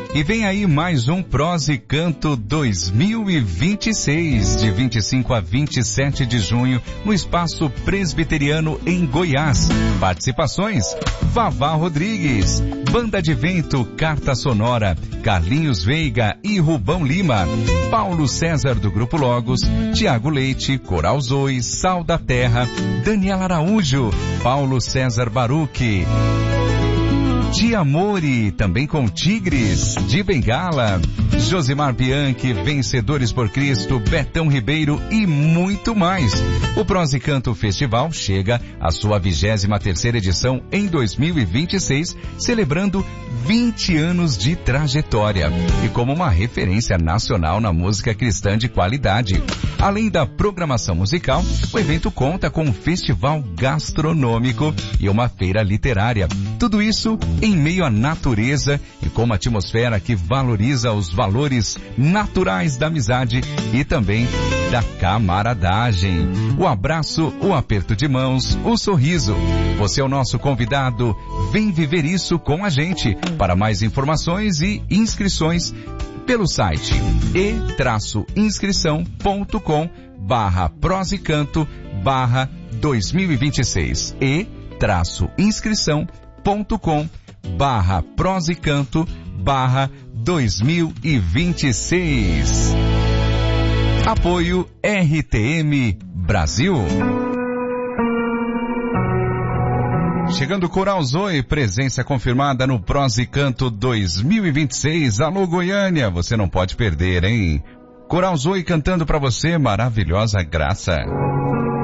E vem aí mais um Prosa e Canto 2026, de 25 a 27 de junho, no Espaço Presbiteriano em Goiás. Participações: Vavá Rodrigues, Banda de Vento, Carta Sonora, Carlinhos Veiga e Rubão Lima, Paulo César do Grupo Logos, Tiago Leite, Coral Zoe, Sal da Terra, Daniela Araújo, Paulo César Baruque, de Amore, também com Tigres, de Bengala, Josimar Bianchi, Vencedores por Cristo, Betão Ribeiro e muito mais. O Prosa e Canto Festival chega à sua 23ª edição em 2026, celebrando 20 anos de trajetória e como uma referência nacional na música cristã de qualidade. Além da programação musical, o evento conta com um festival gastronômico e uma feira literária. Tudo isso em meio à natureza e com uma atmosfera que valoriza os valores naturais da amizade e também da camaradagem. O abraço, o aperto de mãos, o sorriso. Você é o nosso convidado. Vem viver isso com a gente. Para mais informações e inscrições, pelo site e-inscrição.com/prosaecanto/2026 e-inscrição.com/prosaecanto/2026. Apoio RTM Brasil. Chegando Coral Zoe, presença confirmada no Prosa e Canto 2026. Alô Goiânia, você não pode perder, hein? Coral Zoe cantando pra você, Maravilhosa Graça.